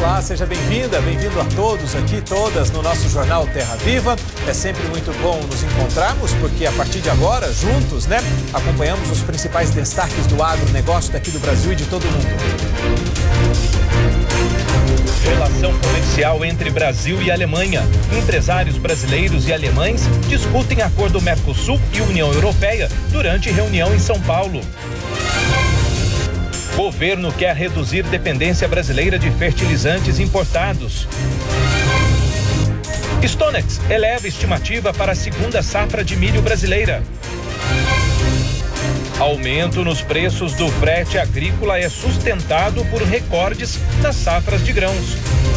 Olá, seja bem-vinda, bem-vindo a todos aqui, todas no nosso Jornal Terra Viva. É sempre muito bom nos encontrarmos, porque a partir de agora, juntos, acompanhamos os principais destaques do agronegócio daqui do Brasil e de todo o mundo. Relação comercial entre Brasil e Alemanha. Empresários brasileiros e alemães discutem acordo Mercosul e União Europeia durante reunião em São Paulo. Governo quer reduzir dependência brasileira de fertilizantes importados. Stonex eleva estimativa para a segunda safra de milho brasileira. Aumento nos preços do frete agrícola é sustentado por recordes nas safras de grãos.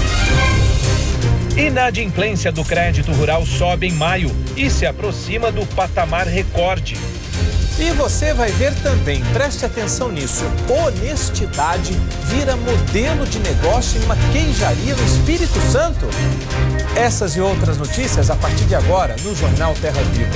Inadimplência do crédito rural sobe em maio e se aproxima do patamar recorde. E você vai ver também, preste atenção nisso, honestidade vira modelo de negócio em uma queijaria no Espírito Santo. Essas e outras notícias a partir de agora no Jornal Terra Viva.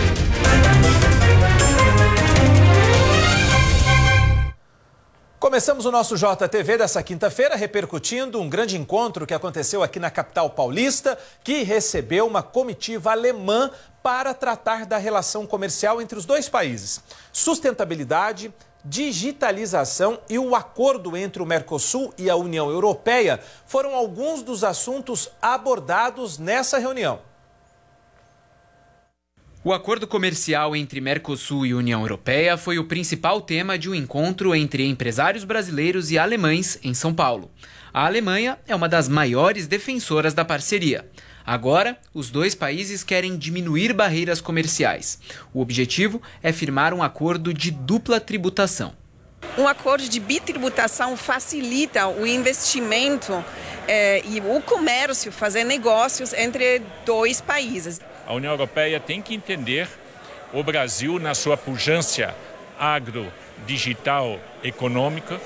Começamos o nosso JTV dessa quinta-feira repercutindo um grande encontro que aconteceu aqui na capital paulista, que recebeu uma comitiva alemã para tratar da relação comercial entre os dois países. Sustentabilidade, digitalização e o acordo entre o Mercosul e a União Europeia foram alguns dos assuntos abordados nessa reunião. O acordo comercial entre Mercosul e União Europeia foi o principal tema de um encontro entre empresários brasileiros e alemães em São Paulo. A Alemanha é uma das maiores defensoras da parceria. Agora, os dois países querem diminuir barreiras comerciais. O objetivo é firmar um acordo de dupla tributação. Um acordo de bitributação facilita o investimento e o comércio, fazer negócios entre dois países. A União Europeia tem que entender o Brasil na sua pujança agro, digital, econômica,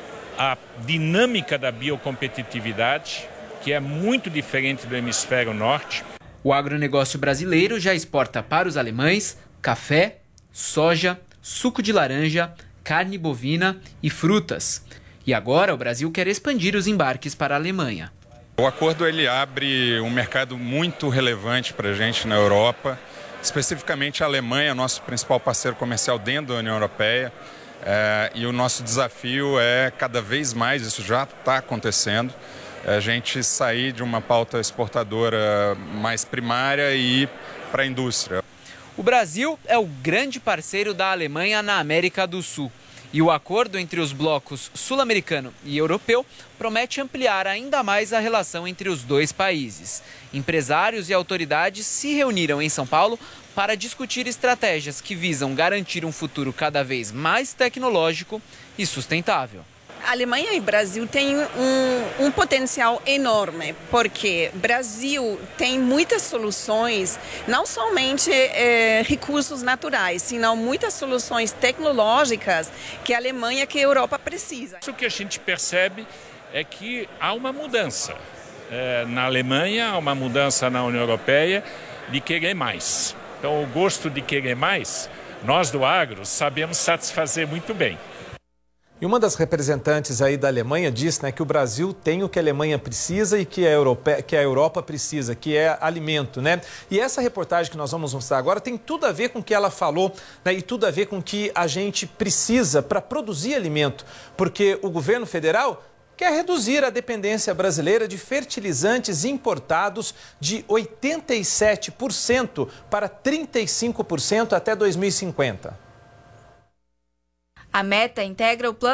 a dinâmica da biocompetitividade, que é muito diferente do hemisfério norte. O agronegócio brasileiro já exporta para os alemães café, soja, suco de laranja, carne bovina e frutas. E agora o Brasil quer expandir os embarques para a Alemanha. O acordo ele abre um mercado muito relevante para a gente na Europa, especificamente a Alemanha, nosso principal parceiro comercial dentro da União Europeia. E o nosso desafio é cada vez mais, isso já está acontecendo, a gente sair de uma pauta exportadora mais primária e ir para a indústria. O Brasil é o grande parceiro da Alemanha na América do Sul. E o acordo entre os blocos sul-americano e europeu promete ampliar ainda mais a relação entre os dois países. Empresários e autoridades se reuniram em São Paulo para discutir estratégias que visam garantir um futuro cada vez mais tecnológico e sustentável. A Alemanha e o Brasil têm um potencial enorme, porque o Brasil tem muitas soluções, não somente recursos naturais, senão muitas soluções tecnológicas que a Alemanha, que a Europa precisa. O que a gente percebe é que há uma mudança na Alemanha, há uma mudança na União Europeia de querer mais. Então, o gosto de querer mais, nós do agro sabemos satisfazer muito bem. E uma das representantes aí da Alemanha disse que o Brasil tem o que a Alemanha precisa e que a Europa precisa, que é alimento, E essa reportagem que nós vamos mostrar agora tem tudo a ver com o que ela falou, e tudo a ver com o que a gente precisa para produzir alimento, porque o governo federal quer reduzir a dependência brasileira de fertilizantes importados de 87% para 35% até 2050. A meta integra o plano